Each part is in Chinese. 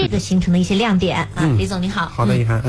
这个行程的一些亮点啊。李总你好。 好的，一涵。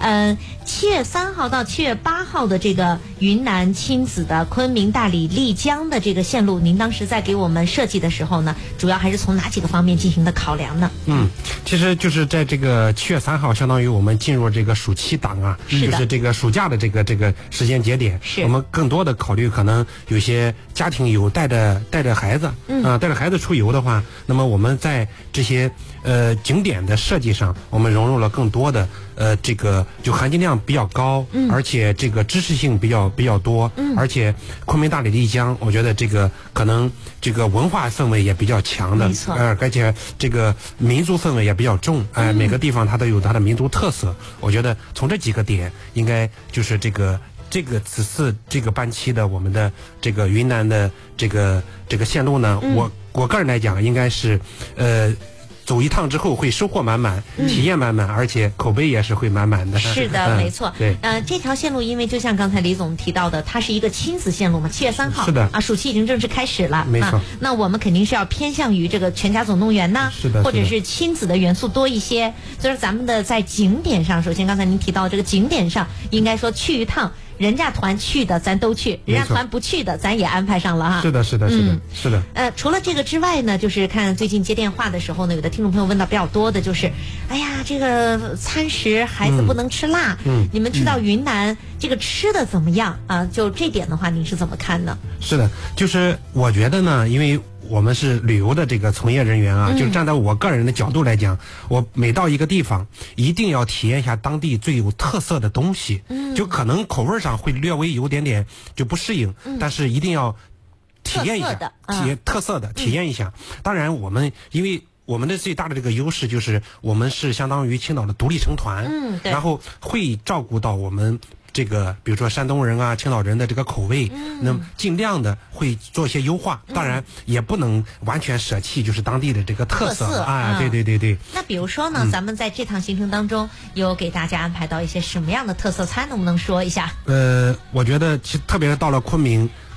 7月3号到7月8号的这个云南亲子的昆明、大理、丽江的这个线路，您当时在给我们设计的时候呢，主要还是从哪几个方面进行的考量呢？ 其实就是在这个7月3号，相当于我们进入这个暑期档啊，就是这个暑假的这个时间节点，我们更多的考虑可能有些家庭有带着孩子，带着孩子出游的话，那么我们在这些景点的设计上，我们融入了更多的这个就含金量比较高，而且这个知识性比较多，而且昆明、大理、丽江，我觉得这个可能这个文化氛围也比较强的，而且这个民族氛围也比较重，每个地方它都有它的民族特色。我觉得从这几个点，应该就是此次这个班期的我们的这个云南的这个线路呢，我个人来讲，应该是走一趟之后会收获满满，体验满满，而且口碑也是会满满的。 是的，没错。 对， 这条线路因为就像刚才李总提到的，它是一个亲子线路嘛，7月3号。 是的啊，暑期已经正式开始了。 没错。 那我们肯定是要偏向于这个全家总动员呐， 是的， 或者是亲子的元素多一些。所以说咱们的在景点上，首先刚才您提到这个景点上，应该说去一趟。人家团去的咱都去，人家团不去的咱也安排上了哈。 是的。 除了这个之外呢，就是看最近接电话的时候呢，有的听众朋友问到比较多的就是，哎呀，这个餐食孩子不能吃辣，你们去到云南这个吃的怎么样啊？就这点的话，您是怎么看呢？ 是的，就是我觉得呢，因为我们是旅游的这个从业人员啊，就是站在我个人的角度来讲，我每到一个地方，一定要体验一下当地最有特色的东西。就可能口味上会略微有点就不适应，但是一定要体验一下，特色的体验一下。当然，因为我们的最大的这个优势就是我们是相当于青岛的独立成团，然后会照顾到我们。这个比如说山东人啊、青岛人的这个口味，那么尽量的会做一些优化，当然也不能完全舍弃就是当地的这个特色啊。对。 那比如说呢，咱们在这趟行程当中有给大家安排到一些什么样的特色餐，能不能说一下？ 我觉得其实特别是到了昆明，